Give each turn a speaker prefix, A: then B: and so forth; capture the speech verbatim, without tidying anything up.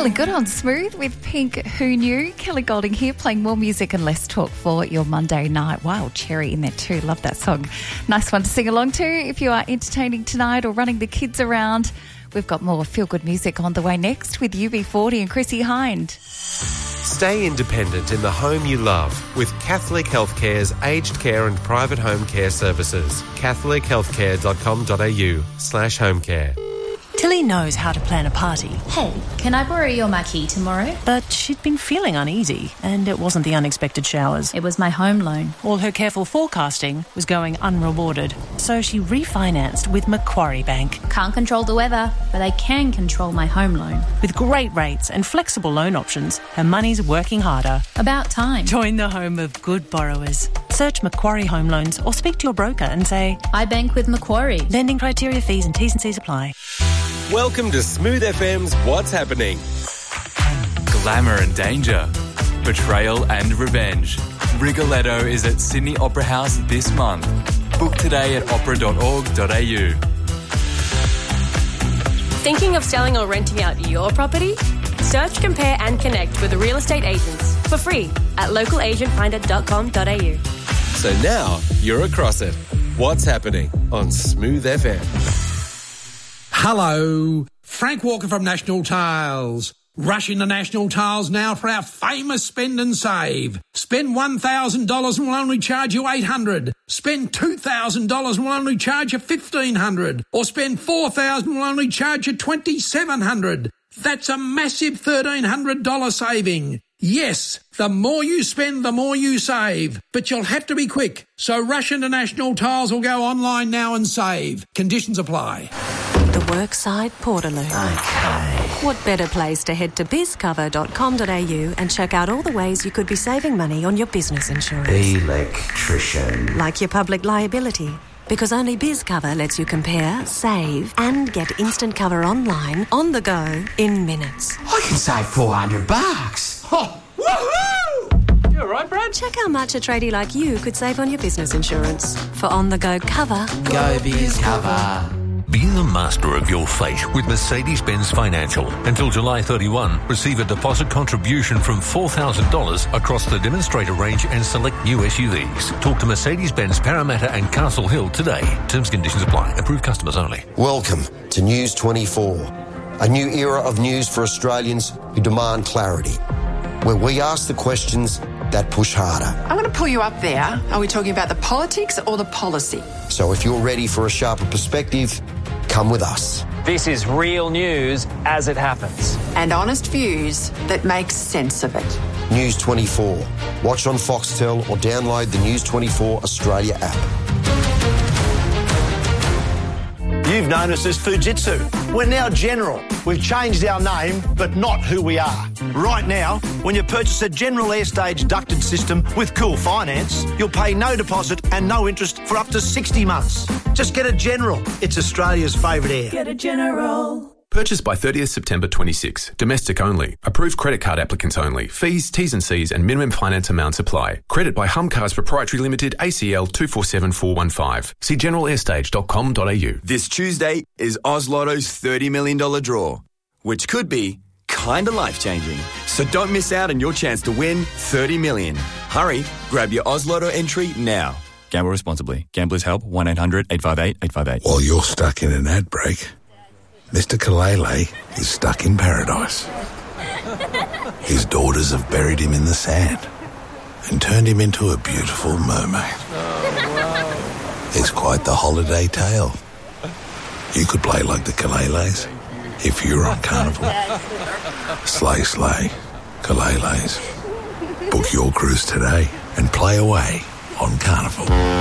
A: Feeling good on Smooth with Pink Who Knew. Kelly Golding here, playing more music and less talk for your Monday night. Wild Cherry in there too. Love that song. Nice one to sing along to if you are entertaining tonight or running the kids around. We've got more feel-good music on the way next with U B forty and Chrissy Hind.
B: Stay independent in the home you love with Catholic Healthcare's aged care and private home care services. catholic healthcare dot com dot a u slash home care.
C: Tilly knows how to plan a party.
D: Hey, can I borrow your marquee tomorrow?
C: But she'd been feeling uneasy, and it wasn't the unexpected showers.
D: It was my home loan.
C: All her careful forecasting was going unrewarded, so she refinanced with Macquarie Bank.
D: Can't control the weather, but I can control my home loan.
C: With great rates and flexible loan options, her money's working harder.
D: About time.
C: Join the home of good borrowers. Search Macquarie Home Loans or speak to your broker and say,
D: I bank with Macquarie.
C: Lending criteria, fees and T's and C's apply.
B: Welcome to Smooth F M's What's Happening.
E: Glamour and danger, betrayal and revenge. Rigoletto is at Sydney Opera House this month. Book today at opera dot org dot a u.
F: Thinking of selling or renting out your property? Search, compare and connect with real estate agents for free at local agent finder dot com dot a u.
B: So now you're across it. What's Happening on Smooth F M.
G: Hello, Frank Walker from National Tiles. Rush into National Tiles now for our famous spend and save. Spend one thousand dollars and we'll only charge you eight hundred dollars. Spend two thousand dollars and we'll only charge you fifteen hundred dollars. Or spend four thousand dollars and we'll only charge you twenty-seven hundred dollars. That's a massive thirteen hundred dollars saving. Yes, the more you spend, the more you save. But you'll have to be quick. So rush into National Tiles or go online now and save. Conditions apply.
H: The Workside Portaloo.
I: Okay.
H: What better place to head to biz cover dot com dot a u and check out all the ways you could be saving money on your business insurance.
I: Electrician.
H: Like your public liability. Because only BizCover lets you compare, save and get instant cover online, on the go, in minutes.
I: I can save four hundred bucks. Oh, woohoo!
J: You all right, Brad?
H: Check how much a tradie like you could save on your business insurance. For on-the-go cover,
I: go BizCover.
K: Be the master of your fate with Mercedes-Benz Financial. Until July thirty-first, receive a deposit contribution from four thousand dollars across the demonstrator range and select new S U Vs. Talk to Mercedes-Benz Parramatta and Castle Hill today. Terms and conditions apply. Approved customers only.
L: Welcome to News twenty-four, a new era of news for Australians who demand clarity, where we ask the questions that push harder.
M: I'm going to pull you up there. Are we talking about the politics or the policy?
L: So if you're ready for a sharper perspective, come with us.
J: This is real news as it happens.
M: And honest views that make sense of it.
L: News twenty-four. Watch on Foxtel or download the News twenty-four Australia app.
N: You've known us as Fujitsu. We're now General. We've changed our name, but not who we are. Right now, when you purchase a General Airstage ducted system with Cool Finance, you'll pay no deposit and no interest for up to sixty months. Just get a General. It's Australia's favourite air.
O: Get a General.
P: Purchased by thirtieth September twenty-six. Domestic only. Approved credit card applicants only. Fees, T's and C's and minimum finance amounts apply. Credit by Humcars Proprietary Limited, A C L two four seven four one five. See general airstage dot com dot a u.
Q: This Tuesday is Oz Lotto's thirty million dollars draw, which could be kinda life-changing. So don't miss out on your chance to win thirty million dollars. Hurry, grab your Oz Lotto entry now.
R: Gamble responsibly. Gamblers Help, one eight hundred eight five eight eight five eight.
S: While you're stuck in an ad break, Mister Kalele is stuck in paradise. His daughters have buried him in the sand and turned him into a beautiful mermaid. Oh, wow. It's quite the holiday tale. You could play like the Kaleles if you're on Carnival. Slay, slay, Kaleles. Book your cruise today and play away on Carnival.